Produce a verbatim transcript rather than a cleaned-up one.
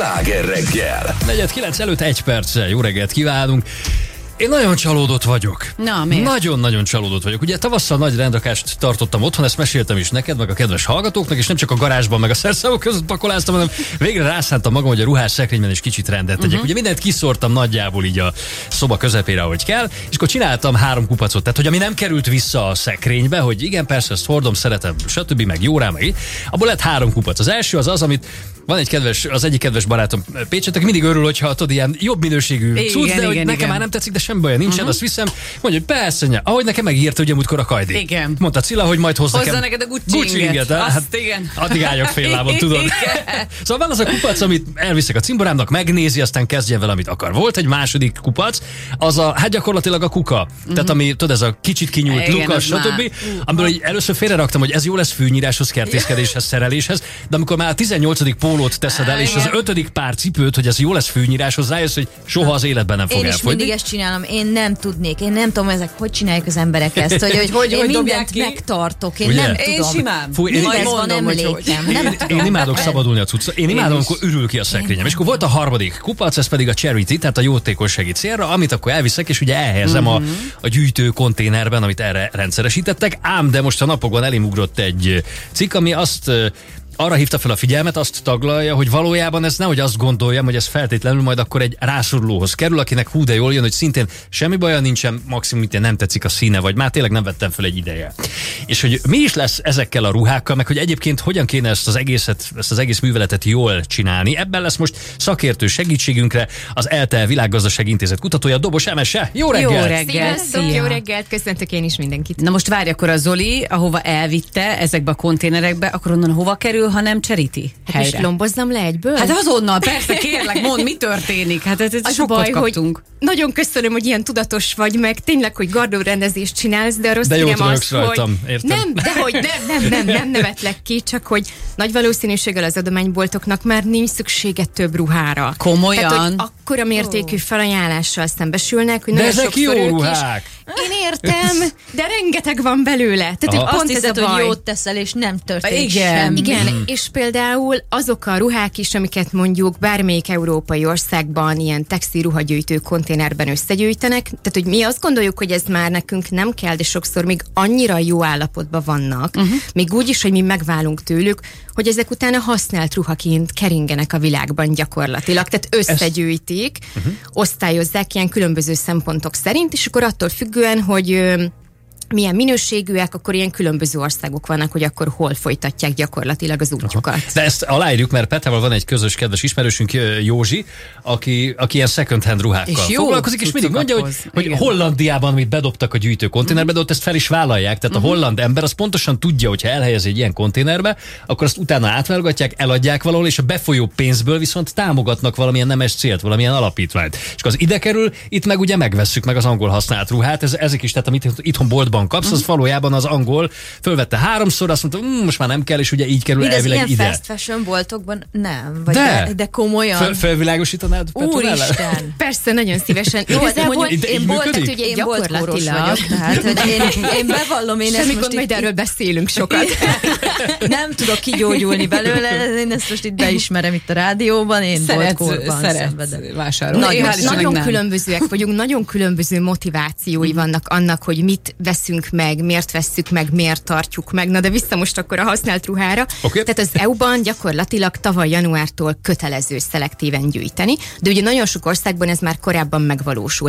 Sláger reggel. negyven kilenc előtt egy perccel. Jó reggelt kívánunk. Én nagyon csalódott vagyok. Na, miért? Nagyon-nagyon csalódott vagyok. Ugye tavasszal nagy rendrakást tartottam otthon, ezt meséltem is neked, meg a kedves hallgatóknak, és nem csak a garázsban, meg a szerszámok között pakoláztam, hanem végre rászántam magam, hogy a ruhás szekrényben is kicsit rendet tegyek. Uh-huh. Ugye mindent kiszórtam nagyjából így a szoba közepére, ahogy kell, és akkor csináltam három kupacot. Tehát, hogy ami nem került vissza a szekrénybe, hogy igen, persze, ezt hordom, szeretem, stb. Meg jó rám, abból lett három kupac. Az első az az, amit van egy kedves, az egyik kedves barátom Pécset, aki mindig örül, hogyha tudod, ilyen jobb minőségű cucc, de hogy igen, nekem igen. már nem tetszik, de semmi baj nincsen, uh-huh. Azt viszem. Mondja, hogy persze, nye, ahogy nekem megírta, ugye múltkor a Kajdi. Igen. Mondta Cilla, hogy majd hozz Hozza nekem neked a Gucci inget. Hát, igen. addig álljak fél lábon, tudod. Szóval van az a kupac, amit elviszek a cimborámnak, megnézi, aztán kezdjen vele, amit akar. Volt egy második kupac, az a, hát gyakorlatilag a kuka. Uh-huh. Tehát ami, tudod, ez a kicsit kinyújt lukas, stb. Amiből így először félreraktam, hogy ez jó lesz fűnyíráshoz, kertészkedéshez, szereléshez, de amikor már a tizennyolcadik pólót teszed el, és az ötödik pár cipőt, hogy ez jó lesz fűnyíráshoz, rájössz, hogy soha az életben nem fog én elfogyni. Én is mindig ezt csinálom, én nem tudnék, én nem tudom, ezek hogy csinálják az emberek ezt, hogy, hogy, hogy én hogy mindent ki? megtartok, én Ugye? nem Én tudom. simán. Fúj, én- Mindez Majd van mondom, hogy emlékem. hogy. Nem Én, tudom. én imádok szabadulni a cuccra. Én imádom, amikor ürül ki a szekrényem. És akkor volt a harmadik kupac, ez pedig a charity, tehát a jótékonysági célra, amit akkor elviszek, és ugye elhelyezem a, a gyűjtő konténerben, amit erre rendszeresítettek. Ám de most a napokban elém ugrott egy cikk, ami azt ö, arra hívta fel a figyelmet, azt taglalja, hogy valójában ez nehogy azt gondoljam, hogy ez feltétlenül majd akkor egy rászorulóhoz kerül, akinek hú de jól jön, hogy szintén semmi baja nincsen, maximum itt nem tetszik a színe, vagy már tényleg nem vettem fel egy ideje. És hogy mi is lesz ezekkel a ruhákkal, meg hogy egyébként hogyan kéne ezt az egészet, ezt az egész műveletet jól csinálni. Ebben lesz most szakértő segítségünkre az é e té e Világgazdasági Intézet kutatója, Dobos Emese. Jó reggelt! Jó reggelt! Sziasztok, Szia. jó reggelt, köszöntök én is mindenkit. Na most várj, akkor a Zoli, ahova elvitte ezekbe a konténerekbe, akkor onnan hova kerül, ha nem charity Hát helyre? most lombozzam le egyből? Hát azonnal, persze, kérlek, mondd, mi történik? Hát ez, ez az a sokkot baj, kaptunk. hogy nagyon köszönöm, hogy ilyen tudatos vagy, meg tényleg, hogy gardórendezést csinálsz, de a rossz De jót hírem rögsz az, rajtam, hogy értem. nem, de hogy nem, nem, nem, nem nevetlek ki, csak hogy nagy valószínűséggel az adományboltoknak már nincs szüksége több ruhára. Komolyan? Tehát, hogy akkora mértékű felajánlással szembesülnek, hogy De nagyon ezek jó sokszor ők is. ruhák! Én értem, de rengeteg van belőle. Tehát, hogy Aha. pont Azt ez a hiszed, baj. hogy jót teszel, és nem történik Igen. semmi. Igen, Hmm. és például azok a ruhák is, amiket mondjuk bármelyik európai országban ilyen textil ruhagyűjtő konténerben összegyűjtenek, tehát hogy mi azt gondoljuk, hogy ez már nekünk nem kell, de sokszor még annyira jó állapotban vannak, uh-huh. még úgy is, hogy mi megválunk tőlük, hogy ezek utána használt ruhaként keringenek a világban gyakorlatilag. Tehát összegyűjtik, uh-huh. osztályozzák ilyen különböző szempontok szerint, és akkor attól függően, hogy ö, milyen minőségűek, akkor ilyen különböző országok vannak, hogy akkor hol folytatják gyakorlatilag az útjukat. De ezt aláírjuk, mert Petával van egy közös kedves ismerősünk, Józsi, aki, aki ilyen second hand ruhákkal És jó foglalkozik, és mindig mondja, hogy, cuccokat hoz. hogy Igen. Hollandiában, amit bedobtak a gyűjtő konténerbe, de ott ezt fel is vállalják. Tehát a holland ember az pontosan tudja, hogy ha elhelyez egy ilyen konténerbe, akkor azt utána átválogatják, eladják valahol, és a befolyó pénzből viszont támogatnak valamilyen nemes célt, valamilyen alapítványt. És az ide kerül, itt meg ugye megvesszük meg az angol használt ruhát, ez, ezek is, tehát amit itthon boltban kapsz, az valójában az angol fölvette háromszor, azt mondta, mmm, most már nem kell, és ugye így kerül Mindez elvileg ilyen ide. fast fashion boltokban nem. Vagy De. de, de komolyan. Föl, felvilágosítanád Petronella? Úristen. Persze, nagyon szívesen. Jó, de Igazából hogy Ide így én bolt, működik? tehát, ugye én Gyakorlatilag. boltkóros vagyok, tehát hogy én, én bevallom, én ezt Semmi most gond, majd itt, erről beszélünk sokat. nem tudok kigyógyulni belőle, én ezt most itt beismerem itt a rádióban, én boltkórban szenvedem. Szeretsz vásárolni. Nagyon- Én hál' Istennek Nagyon nem. különbözőek vagyunk, nagyon különböző motivációi vannak annak, hogy mit veszünk meg, miért vesszük meg, miért tartjuk meg. Na de vissza most akkor a használt ruhára. Okay. Tehát az é u-ban gyakorlatilag tavaly januártól kötelező szelektíven gyűjteni, de ugye nagyon sok országban ez már korábban megvalósult.